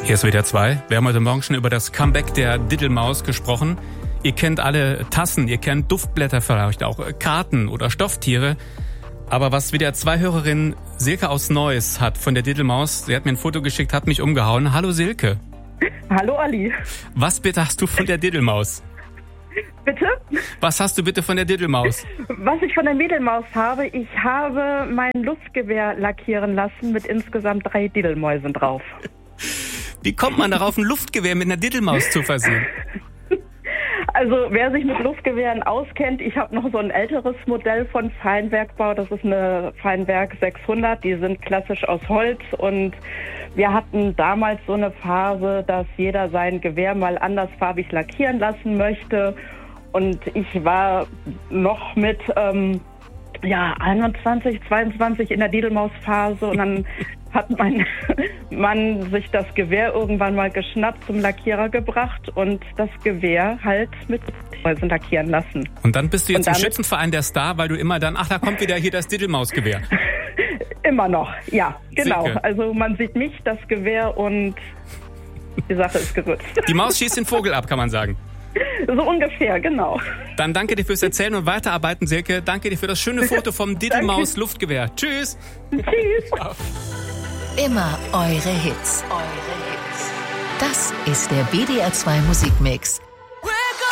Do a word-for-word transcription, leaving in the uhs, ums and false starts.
Hier ist W D R zwei. Wir haben heute Morgen schon über das Comeback der Diddelmaus gesprochen. Ihr kennt alle Tassen, ihr kennt Duftblätter vielleicht auch, Karten oder Stofftiere. Aber was W D R zwei-Hörerin Silke aus Neuss hat von der Diddelmaus, sie hat mir ein Foto geschickt, hat mich umgehauen. Hallo Silke. Hallo Ali. Was bitte hast du von der Diddelmaus? Bitte? Was hast du bitte von der Diddelmaus? Was ich von der Diddelmaus habe, ich habe mein Luftgewehr lackieren lassen mit insgesamt drei Diddelmäusen drauf. Wie kommt man darauf, ein Luftgewehr mit einer Diddelmaus zu versehen? Also wer sich mit Luftgewehren auskennt, ich habe noch so ein älteres Modell von Feinwerkbau, das ist eine Feinwerk sechshundert, die sind klassisch aus Holz und wir hatten damals so eine Phase, dass jeder sein Gewehr mal andersfarbig lackieren lassen möchte und ich war noch mit ähm, ja, einundzwanzig, zweiundzwanzig in der Diddelmaus-Phase und dann hat mein Mann sich das Gewehr irgendwann mal geschnappt, zum Lackierer gebracht und das Gewehr halt mit Mäusen lackieren lassen. Und dann bist du jetzt im damit, Schützenverein der Star, weil du immer dann, ach, da kommt wieder hier das Diddelmausgewehr. Immer noch, ja, genau. Silke. Also man sieht mich, das Gewehr und die Sache ist gerützt. Die Maus schießt den Vogel ab, kann man sagen. So ungefähr, genau. Dann danke dir fürs Erzählen und Weiterarbeiten, Silke. Danke dir für das schöne Foto vom Diddelmaus-Luftgewehr. Tschüss. Tschüss. Ciao. Immer eure Hits. Eure Hits. Das ist der W D R zwei Musikmix.